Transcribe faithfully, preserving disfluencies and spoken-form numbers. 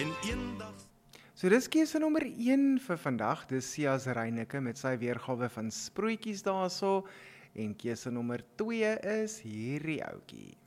En eendag So dis keuse nommer een vir vandag, dis Sias Reyneke met sy weergawe van Sproetjies daarso, en keuse nommer twee is hierdie ouetjie.